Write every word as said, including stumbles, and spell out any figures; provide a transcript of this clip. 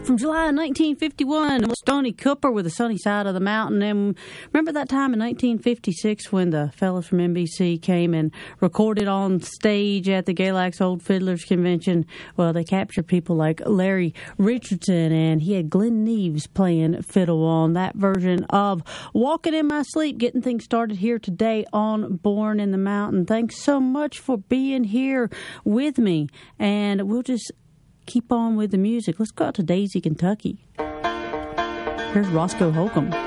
from July nineteen fifty-one. Stony Cooper with The Sunny Side of the Mountain. And remember that time in nineteen fifty-six when the fellas from N B C came and recorded on stage at the Galax Old Fiddlers Convention? Well, they captured people like Larry Richardson, and he had Glenn Neves playing fiddle on that version of Walking in My Sleep, getting things started here today on Born in the Mountain. Thanks so much for being here with me, and we'll just keep on with the music. Let's go out to Daisy, Kentucky. Here's Roscoe Holcomb.